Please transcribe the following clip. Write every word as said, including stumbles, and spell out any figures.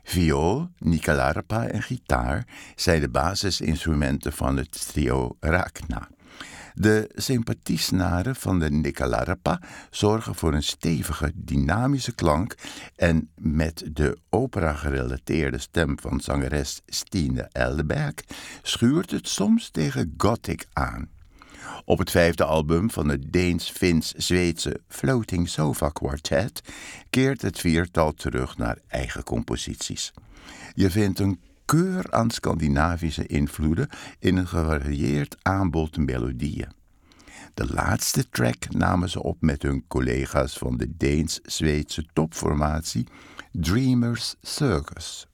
Viool, nyckelharpa en gitaar zijn de basisinstrumenten van het trio Rachna. De sympathiesnaren van de nyckelharpa zorgen voor een stevige, dynamische klank en met de opera-gerelateerde stem van zangeres Stine Eldeberg schuurt het soms tegen gothic aan. Op het vijfde album van het Deens-Fins-Zweedse Floating Sofa Quartet keert het viertal terug naar eigen composities. Je vindt een keur aan Scandinavische invloeden in een gevarieerd aanbod melodieën. De laatste track namen ze op met hun collega's van de Deens-Zweedse topformatie Dreamers Circus.